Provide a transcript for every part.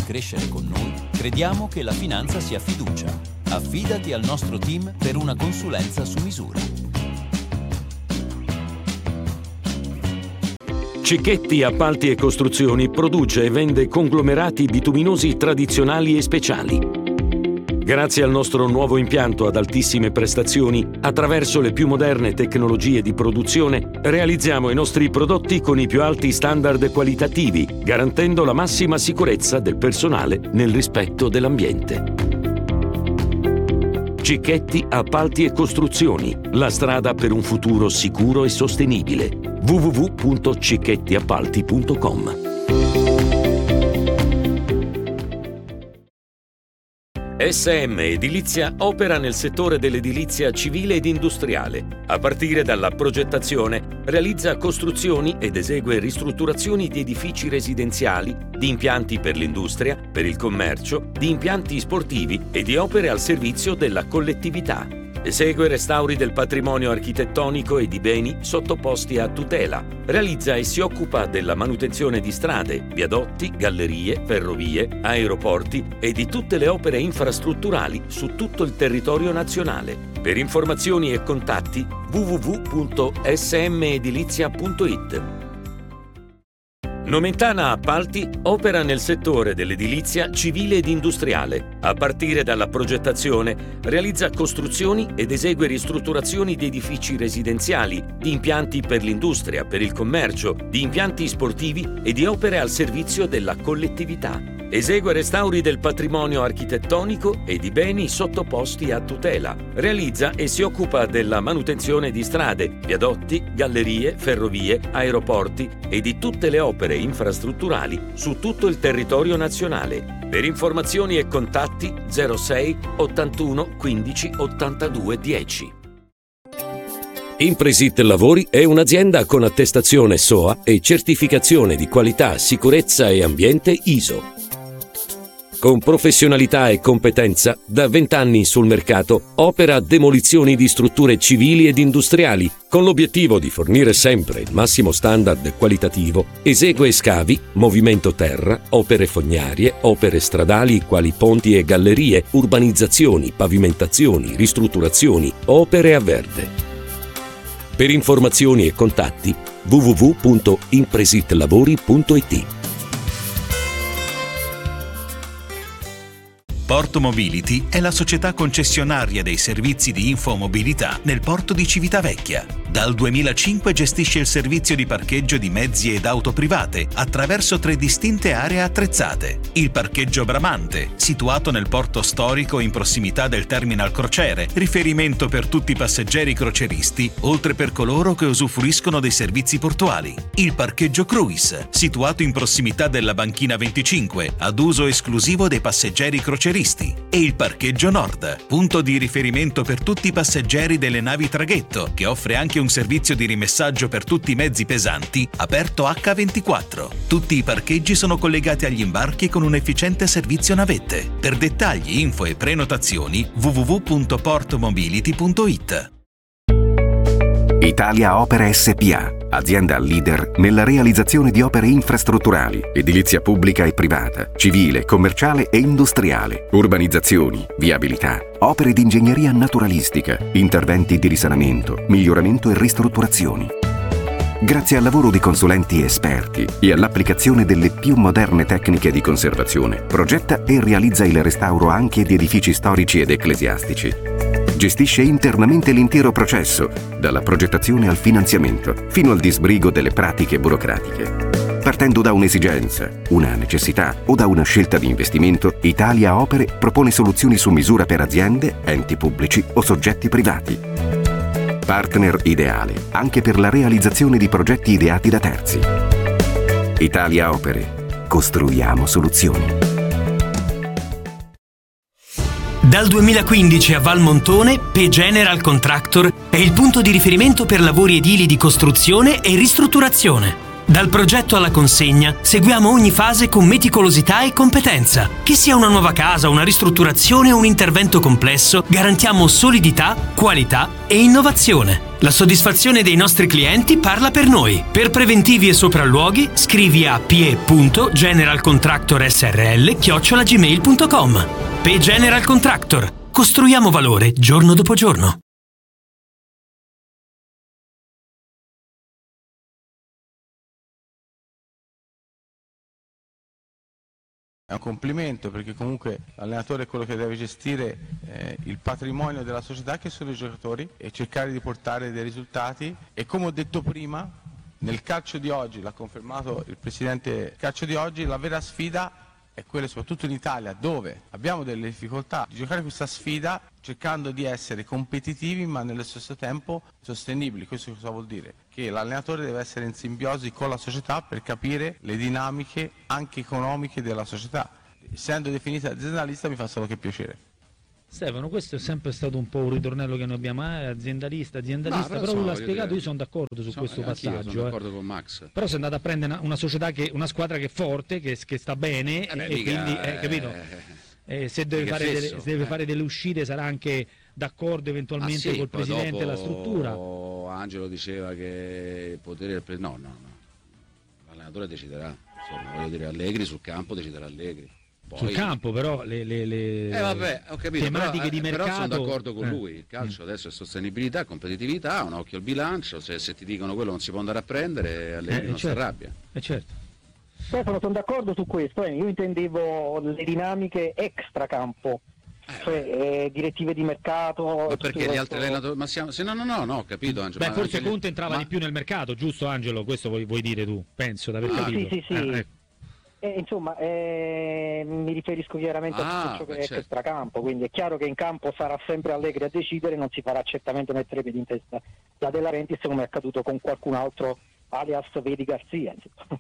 crescere con noi, crediamo che la finanza sia fiducia. Affidati al nostro team per una consulenza su misura. Cicchetti Appalti e Costruzioni produce e vende conglomerati bituminosi tradizionali e speciali. Grazie al nostro nuovo impianto ad altissime prestazioni, attraverso le più moderne tecnologie di produzione, realizziamo i nostri prodotti con i più alti standard qualitativi, garantendo la massima sicurezza del personale nel rispetto dell'ambiente. Cicchetti Appalti e Costruzioni, la strada per un futuro sicuro e sostenibile. www.cicchettiappalti.com. SM Edilizia opera nel settore dell'edilizia civile ed industriale. A partire dalla progettazione, realizza costruzioni ed esegue ristrutturazioni di edifici residenziali, di impianti per l'industria, per il commercio, di impianti sportivi e di opere al servizio della collettività. Esegue restauri del patrimonio architettonico e di beni sottoposti a tutela. Realizza e si occupa della manutenzione di strade, viadotti, gallerie, ferrovie, aeroporti e di tutte le opere infrastrutturali su tutto il territorio nazionale. Per informazioni e contatti www.smedilizia.it. Nomentana Appalti opera nel settore dell'edilizia civile ed industriale. A partire dalla progettazione, realizza costruzioni ed esegue ristrutturazioni di edifici residenziali, di impianti per l'industria, per il commercio, di impianti sportivi e di opere al servizio della collettività. Esegue restauri del patrimonio architettonico e di beni sottoposti a tutela. Realizza e si occupa della manutenzione di strade, viadotti, gallerie, ferrovie, aeroporti e di tutte le opere infrastrutturali su tutto il territorio nazionale. Per informazioni e contatti 06 81 15 82 10. Impresit Lavori è un'azienda con attestazione SOA e certificazione di qualità, sicurezza e ambiente ISO. Con professionalità e competenza, da 20 anni sul mercato, opera demolizioni di strutture civili ed industriali, con l'obiettivo di fornire sempre il massimo standard qualitativo. Esegue scavi, movimento terra, opere fognarie, opere stradali quali ponti e gallerie, urbanizzazioni, pavimentazioni, ristrutturazioni, opere a verde. Per informazioni e contatti www.impresitlavori.it. Porto Mobility è la società concessionaria dei servizi di infomobilità nel porto di Civitavecchia. Dal 2005 gestisce il servizio di parcheggio di mezzi ed auto private attraverso 3 distinte aree attrezzate. Il parcheggio Bramante, situato nel porto storico in prossimità del terminal crociere, riferimento per tutti i passeggeri croceristi, oltre per coloro che usufruiscono dei servizi portuali. Il parcheggio Cruise, situato in prossimità della banchina 25, ad uso esclusivo dei passeggeri croceristi. E il parcheggio Nord, punto di riferimento per tutti i passeggeri delle navi traghetto, che offre anche un servizio di rimessaggio per tutti i mezzi pesanti, aperto H24. Tutti i parcheggi sono collegati agli imbarchi con un efficiente servizio navette. Per dettagli, info e prenotazioni www.portomobility.it. Italia Opere SpA, azienda leader nella realizzazione di opere infrastrutturali, edilizia pubblica e privata, civile, commerciale e industriale, urbanizzazioni, viabilità, opere di ingegneria naturalistica, interventi di risanamento, miglioramento e ristrutturazioni. Grazie al lavoro di consulenti esperti e all'applicazione delle più moderne tecniche di conservazione, progetta e realizza il restauro anche di edifici storici ed ecclesiastici. Gestisce internamente l'intero processo, dalla progettazione al finanziamento, fino al disbrigo delle pratiche burocratiche. Partendo da un'esigenza, una necessità o da una scelta di investimento, Italia Opere propone soluzioni su misura per aziende, enti pubblici o soggetti privati. Partner ideale anche per la realizzazione di progetti ideati da terzi. Italia Opere. Costruiamo soluzioni. Dal 2015 a Valmontone, P General Contractor è il punto di riferimento per lavori edili di costruzione e ristrutturazione. Dal progetto alla consegna seguiamo ogni fase con meticolosità e competenza. Che sia una nuova casa, una ristrutturazione o un intervento complesso, garantiamo solidità, qualità e innovazione. La soddisfazione dei nostri clienti parla per noi. Per preventivi e sopralluoghi scrivi a pie.generalcontractorsrl@gmail.com. PE General Contractor. Costruiamo valore giorno dopo giorno. È un complimento, perché comunque l'allenatore è quello che deve gestire il patrimonio della società, che sono i giocatori, e cercare di portare dei risultati. E come ho detto prima, nel calcio di oggi, l'ha confermato il presidente, il calcio di oggi la vera sfida è quella, soprattutto in Italia, dove abbiamo delle difficoltà di giocare questa sfida cercando di essere competitivi ma nello stesso tempo sostenibili. Questo cosa vuol dire? Che l'allenatore deve essere in simbiosi con la società per capire le dinamiche anche economiche della società. Essendo definita aziendalista mi fa solo che piacere. Stefano, questo è sempre stato un po' un ritornello che noi abbiamo, aziendalista, però lui l'ha spiegato, io sono d'accordo su questo passaggio. Sono d'accordo con Max. Però si è andato a prendere una società, una squadra che è forte, che sta bene, e quindi, capito? Se deve fare delle uscite sarà anche d'accordo eventualmente col presidente e la struttura. Angelo diceva che il potere del no, l'allenatore deciderà. Insomma, voglio dire, Allegri sul campo deciderà Allegri. Poi... Sul campo però le vabbè, ho capito, tematiche di mercato... però sono d'accordo con lui, il calcio adesso è sostenibilità, competitività, un occhio al bilancio, se ti dicono quello non si può andare a prendere, Allegri non si arrabbia. Certo. Stefano, sono d'accordo su questo, io intendevo le dinamiche extracampo, cioè direttive di mercato... Ma perché gli altri allenatori... Ma siamo... no, ho capito Angelo. Beh, forse Conte entrava di più nel mercato, giusto Angelo? Questo vuoi dire tu, penso, di aver capito. Sì. Ecco. Insomma, mi riferisco chiaramente a tutto ciò che è extracampo, quindi è chiaro che in campo sarà sempre Allegri a decidere, non si farà certamente mettere piedi in testa da De Laurentiis come è accaduto con qualcun altro, alias vedi Garzia.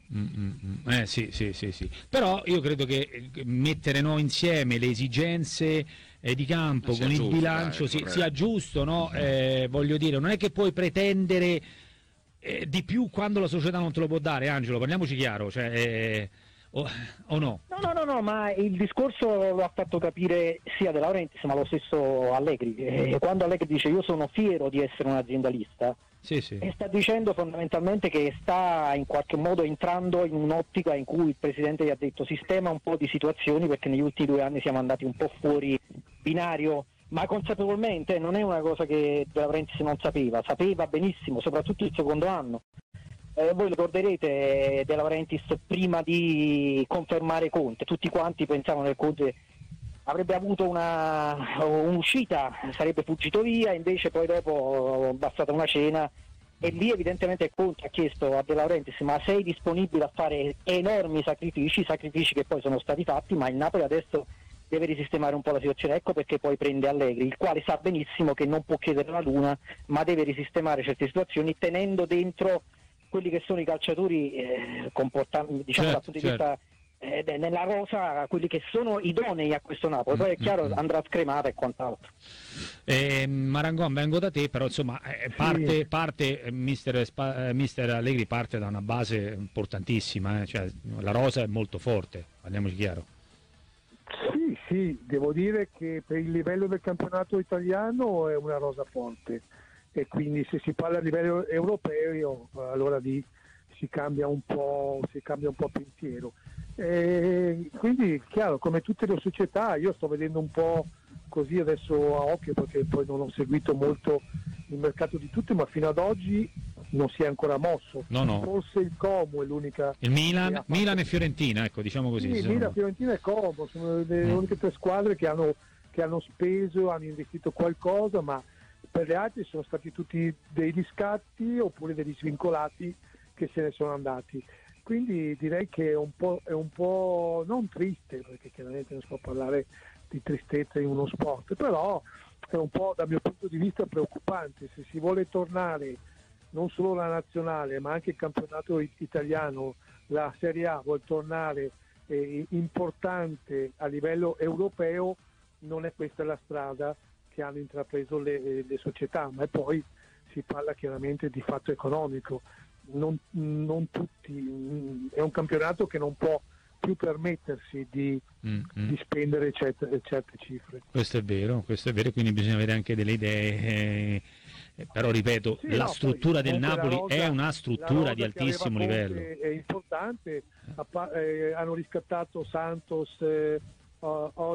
Sì. Però io credo che mettere insieme le esigenze di campo con il bilancio sia giusto, no? Voglio dire, non è che puoi pretendere di più quando la società non te lo può dare, Angelo, parliamoci chiaro, cioè... O no? No, ma il discorso lo ha fatto capire sia De Laurentiis ma lo stesso Allegri. Quando Allegri dice io sono fiero di essere un aziendalista, e sta dicendo fondamentalmente che sta in qualche modo entrando in un'ottica in cui il presidente gli ha detto sistema un po' di situazioni, perché negli ultimi 2 anni siamo andati un po' fuori binario, ma consapevolmente, non è una cosa che De Laurentiis non sapeva benissimo, soprattutto il secondo anno. Voi ricorderete De Laurentiis prima di confermare Conte, tutti quanti pensavano che Conte avrebbe avuto un'uscita, sarebbe fuggito via, invece poi dopo bastata una cena, e lì evidentemente Conte ha chiesto a De Laurentiis ma sei disponibile a fare enormi sacrifici che poi sono stati fatti, ma il Napoli adesso deve risistemare un po' la situazione, ecco perché poi prende Allegri, il quale sa benissimo che non può chiedere la luna, ma deve risistemare certe situazioni tenendo dentro quelli che sono i calciatori comportanti, diciamo, dal punto di vista nella rosa, quelli che sono idonei a questo Napoli. Poi è chiaro andrà scremata e quant'altro. Marangon, vengo da te, però insomma parte mister Allegri parte da una base importantissima, cioè la rosa è molto forte, parliamoci chiaro. Sì, devo dire che per il livello del campionato italiano è una rosa forte, e quindi se si parla a livello europeo allora si cambia un po' pensiero. Quindi chiaro, come tutte le società, io sto vedendo un po' così adesso a occhio, perché poi non ho seguito molto il mercato di tutti, ma fino ad oggi non si è ancora mosso. No. Forse il Como è l'unica. Il Milan e Fiorentina, ecco, diciamo così. Sì, Milan, Fiorentina e Como sono le uniche 3 squadre che hanno speso, hanno investito qualcosa, ma per le altre sono stati tutti dei riscatti oppure degli svincolati che se ne sono andati. Quindi direi che è un po' non triste, perché chiaramente non si può parlare di tristezza in uno sport, però è un po', dal mio punto di vista, preoccupante. Se si vuole tornare non solo la nazionale ma anche il campionato italiano, la Serie A vuol tornare importante a livello europeo, non è questa la strada che hanno intrapreso le società, ma poi si parla chiaramente di fatto economico. non tutti, è un campionato che non può più permettersi di spendere certe cifre. Questo è vero, quindi bisogna avere anche delle idee. Però ripeto, sì, la struttura del Napoli è una struttura di altissimo livello. È importante, hanno riscattato Santos,